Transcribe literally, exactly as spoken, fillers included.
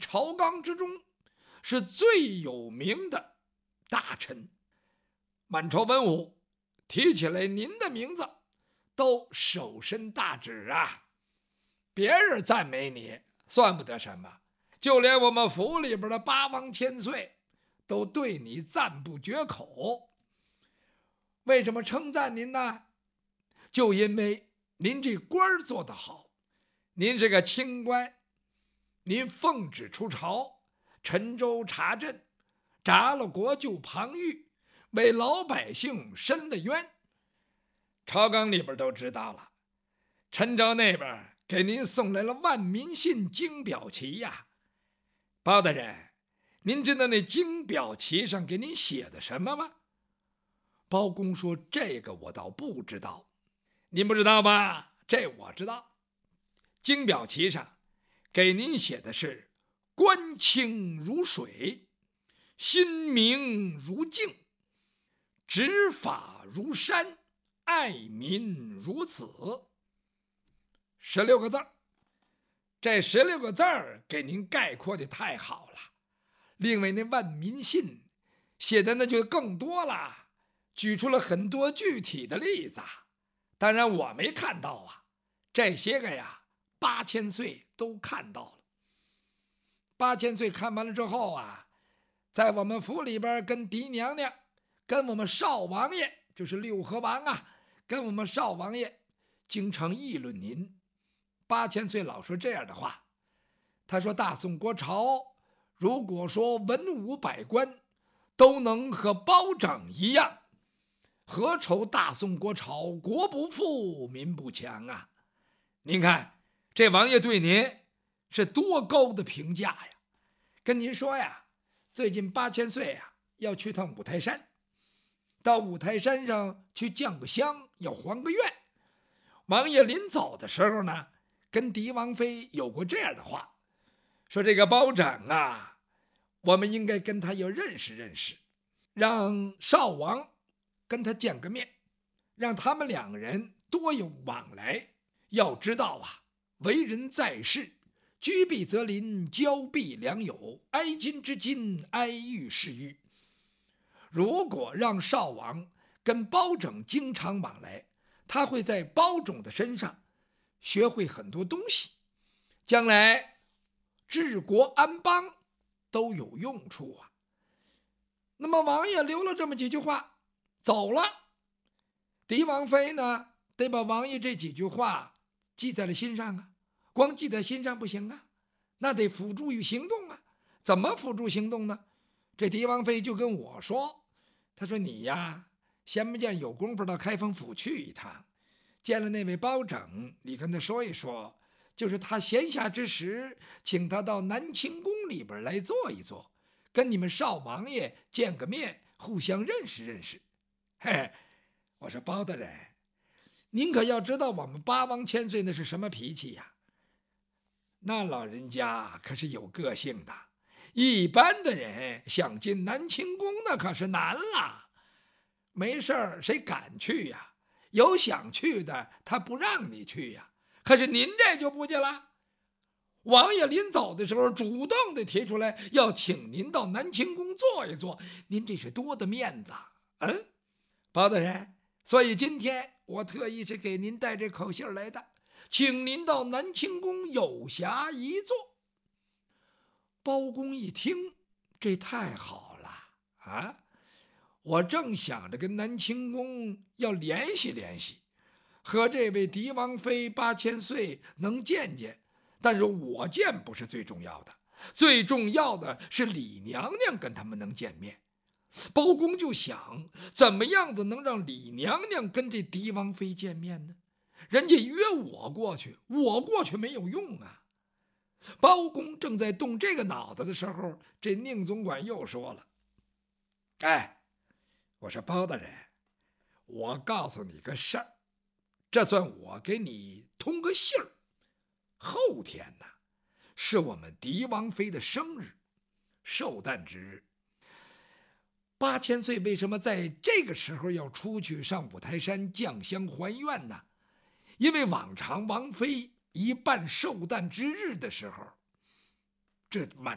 朝纲之中是最有名的大臣。满朝文武提起来您的名字，都手伸大指啊。别人赞美你算不得什么，就连我们府里边的八王千岁都对你赞不绝口。为什么称赞您呢？就因为您这官做得好，您是个清官，您奉旨出朝，沉舟查镇，铡了国救庞玉，为老百姓伸了冤。朝纲里边都知道了，陈州那边给您送来了万民信金表旗呀。包大人，您知道那金表旗上给您写的什么吗？包公说：这个我倒不知道。您不知道吧？这我知道。金表旗上给您写的是官清如水，心明如镜，执法如山，爱民如子。十六个字儿，这十六个字儿给您概括的太好了。另外那万民信写的那就更多了，举出了很多具体的例子。当然我没看到啊，这些个呀，八千岁都看到了。八千岁看完了之后啊，在我们府里边跟狄娘娘，跟我们少王爷，就是六合王啊，跟我们少王爷经常议论您。八千岁老说这样的话，他说大宋国朝如果说文武百官都能和包拯一样，何愁大宋国朝国不富民不强啊？您看这王爷对您是多高的评价呀！跟您说呀，最近八千岁呀要去趟五台山，到五台山上去降个香，要还个愿。王爷临走的时候呢，跟狄王妃有过这样的话，说这个包拯啊，我们应该跟他要认识认识，让少王跟他见个面，让他们两个人多有往来。要知道啊，为人在世，居必择邻，交必良友，哀今之今，哀玉是玉。如果让少王跟包拯经常往来，他会在包拯的身上学会很多东西，将来治国安邦都有用处啊。那么王爷留了这么几句话走了，狄王妃呢得把王爷这几句话记在了心上啊。光记在心上不行啊，那得辅助于行动啊。怎么辅助行动呢？这狄王妃就跟我说，她说你呀，闲不见有功夫到开封府去一趟，见了那位包拯，你跟他说一说，就是他闲暇之时，请他到南清宫里边来坐一坐，跟你们少王爷见个面，互相认识认识。嘿，我说包大人，您可要知道我们八王千岁那是什么脾气呀？那老人家可是有个性的，一般的人想进南清宫那可是难了。没事儿谁敢去呀？有想去的他不让你去呀。可是您这就不去了，王爷临走的时候主动的提出来要请您到南清宫坐一坐，您这是多的面子。嗯，包大人，所以今天我特意是给您带这口信来的，请您到南清宫有暇一坐。包公一听，这太好了啊！我正想着跟南清宫要联系联系，和这位狄王妃八千岁能见见，但是我见不是最重要的，最重要的是李娘娘跟他们能见面。包公就想，怎么样子能让李娘娘跟这狄王妃见面呢？人家约我过去，我过去没有用啊。包公正在动这个脑子的时候，这宁总管又说了，哎，我说包大人，我告诉你个事儿，这算我给你通个信儿。后天呢，是我们狄王妃的生日，寿诞之日。八千岁为什么在这个时候要出去上五台山降香还愿呢？因为往常王妃一办寿诞之日的时候，这满